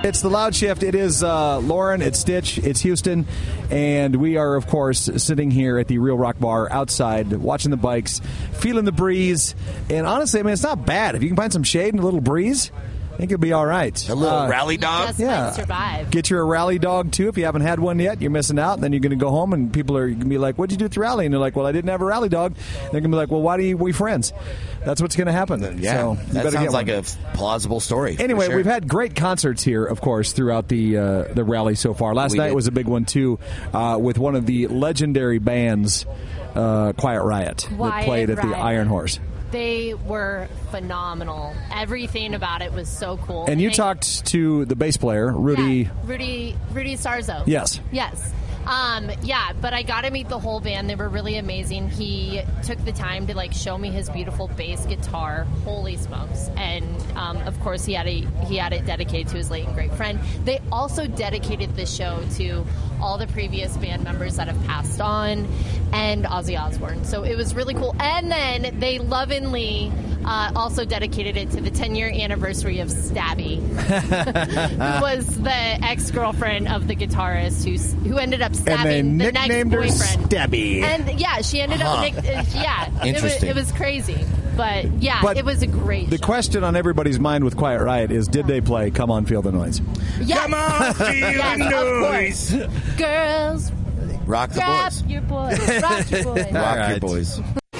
It's the Loud Shift. It is Lauren, it's Stitch, it's Houston, and we are, of course, sitting here at the Real Rock Bar outside, watching the bikes, feeling the breeze, and honestly, I mean, it's not bad. If you can find some shade and a little breeze, I think it'll be all right. A little rally dog? Just might survive. Get you a rally dog, too. If you haven't had one yet, you're missing out. Then you're going to go home, and people are going to be like, what'd you do at the rally? And they're like, well, I didn't have a rally dog. And they're going to be like, well, why are we friends? That's what's going to happen. Yeah, so that sounds like a plausible story. Anyway, sure. We've had great concerts here, of course, throughout the rally so far. Last night was a big one, too, with one of the legendary bands, Quiet Riot, that played at the Iron Horse. They were phenomenal. Everything about it was so cool. And you talked to the bass player, Rudy. Yeah, Rudy Sarzo. Yes. Yes. But I got to meet the whole band. They were really amazing. He took the time to show me his beautiful bass guitar. Holy smokes! And of course, he had it dedicated to his late and great friend. They also dedicated the show to all the previous band members that have passed on and Ozzy Osbourne. So it was really cool. And then they lovingly also dedicated it to the 10-year anniversary of Stabby, who was the ex-girlfriend of the guitarist who ended up stabbing the next boyfriend. Stabby. And she ended up. Interesting. It was crazy, but it was a great. The question on everybody's mind with Quiet Riot is: did they play "Come On, Feel the Noise"? Yes. Come on, feel the noise. Girls, rock the grab boys. your boys. Rock your boys. Rock your boys.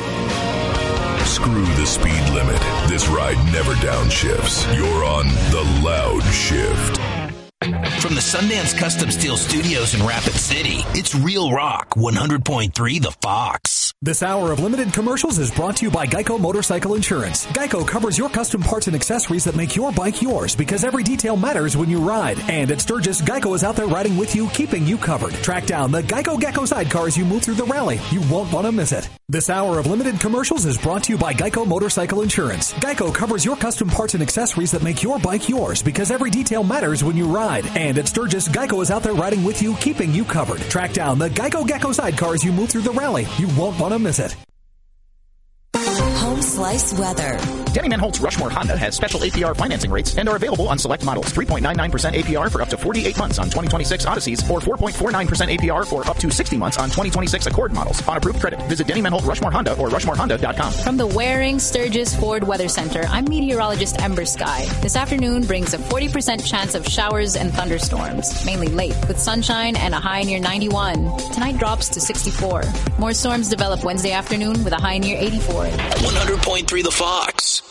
Screw the speed limit. This ride never downshifts. You're on the Loud Shift. From the Sundance Custom Steel Studios in Rapid City, it's Real Rock 100.3 The Fox. This hour of limited commercials is brought to you by Geico Motorcycle Insurance. Geico covers your custom parts and accessories that make your bike yours because every detail matters when you ride. And at Sturgis, Geico is out there riding with you, keeping you covered. Track down the Geico Gecko sidecar as you move through the rally. You won't want to miss it. This hour of limited commercials is brought to you by Geico Motorcycle Insurance. Geico covers your custom parts and accessories that make your bike yours because every detail matters when you ride. And at Sturgis, Geico is out there riding with you, keeping you covered. Track down the Geico Gecko sidecar as you move through the rally. You won't want to miss it. Home Slice Weather. Denny Manholtz Rushmore Honda has special APR financing rates and are available on select models. 3.99% APR for up to 48 months on 2026 Odysseys or 4.49% APR for up to 60 months on 2026 Accord models. On approved credit, visit Denny Manholt Rushmore Honda or RushmoreHonda.com. From the Waring Sturgis Ford Weather Center, I'm meteorologist Ember Sky. This afternoon brings a 40% chance of showers and thunderstorms, mainly late, with sunshine and a high near 91. Tonight drops to 64. More storms develop Wednesday afternoon with a high near 84. 100.3 The Fox.